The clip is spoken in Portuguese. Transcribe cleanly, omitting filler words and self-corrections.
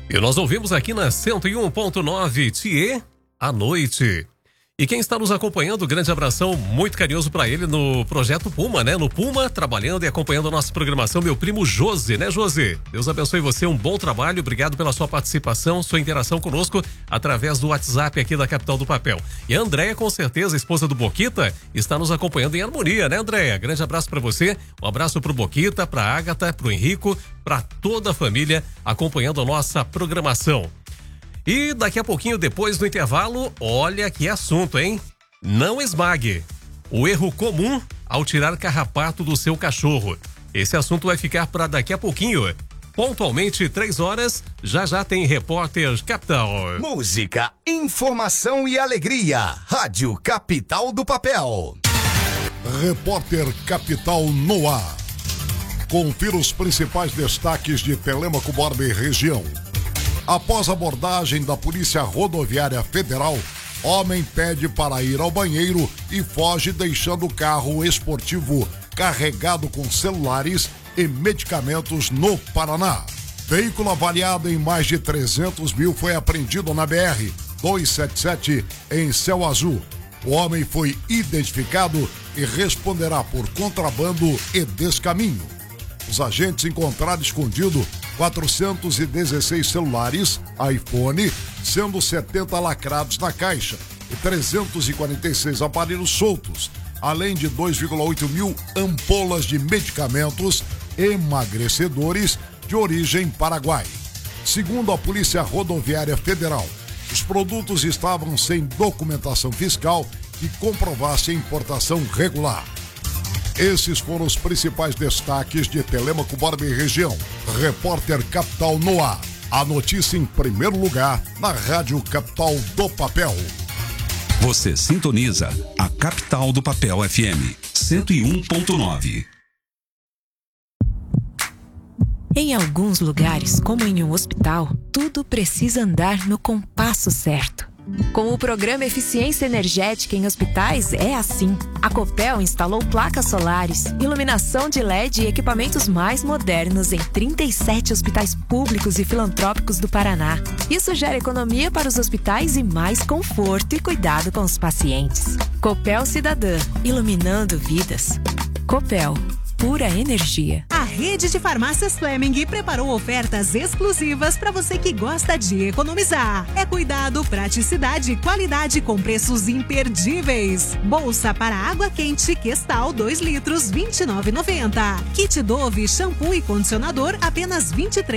E nós ouvimos aqui na 101.9 Thier à noite. E quem está nos acompanhando, grande abração muito carinhoso para ele no Projeto Puma, né? No Puma, trabalhando e acompanhando a nossa programação, meu primo Josi, né, Josi? Deus abençoe você, um bom trabalho, obrigado pela sua participação, sua interação conosco através do WhatsApp aqui da Capital do Papel. E a Andréia, com certeza, esposa do Boquita, está nos acompanhando em harmonia, né, Andréia? Grande abraço para você, um abraço pro Boquita, pra Ágata, pro Henrico, para toda a família acompanhando a nossa programação. E daqui a pouquinho, depois do intervalo, olha que assunto, hein? Não esmague. O erro comum ao tirar carrapato do seu cachorro. Esse assunto vai ficar para daqui a pouquinho. Pontualmente, 3 horas, já tem Repórter Capital. Música, informação e alegria. Rádio Capital do Papel. Repórter Capital no ar. Confira os principais destaques de Telêmaco Borba e região. Após abordagem da Polícia Rodoviária Federal, homem pede para ir ao banheiro e foge deixando o carro esportivo carregado com celulares e medicamentos no Paraná. Veículo avaliado em mais de 300 mil foi apreendido na BR-277 em Céu Azul. O homem foi identificado e responderá por contrabando e descaminho. Os agentes encontraram escondido 416 celulares iPhone, sendo 70 lacrados na caixa e 346 aparelhos soltos, além de 2,8 mil ampolas de medicamentos emagrecedores de origem paraguai. Segundo a Polícia Rodoviária Federal, os produtos estavam sem documentação fiscal que comprovasse a importação regular. Esses foram os principais destaques de Telêmaco Borba e região. Repórter Capital no ar. A notícia em primeiro lugar na Rádio Capital do Papel. Você sintoniza a Capital do Papel FM 101.9. Em alguns lugares, como em um hospital, tudo precisa andar no compasso certo. Com o programa Eficiência Energética em Hospitais, é assim. A Copel instalou placas solares, iluminação de LED e equipamentos mais modernos em 37 hospitais públicos e filantrópicos do Paraná. Isso gera economia para os hospitais e mais conforto e cuidado com os pacientes. Copel Cidadã, iluminando vidas. Copel, pura energia. A rede de farmácias Fleming preparou ofertas exclusivas para você que gosta de economizar. É cuidado, praticidade e qualidade com preços imperdíveis. Bolsa para água quente Questal 2 litros, R$ 29,90. Kit Dove, shampoo e condicionador, apenas R$ 23,90.